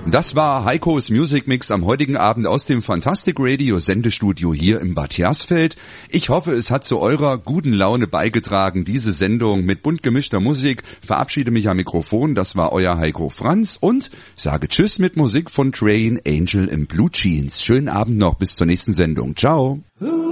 Das war Heikos Music Mix am heutigen Abend aus dem Fantastic Radio Sendestudio hier im Bad Hersfeld. Ich hoffe, es hat zu eurer guten Laune beigetragen, diese Sendung mit bunt gemischter Musik. Verabschiede mich am Mikrofon, das war euer Heiko Franz und sage Tschüss mit Musik von Train Angel im Blue Jeans. Schönen Abend noch, bis zur nächsten Sendung. Ciao.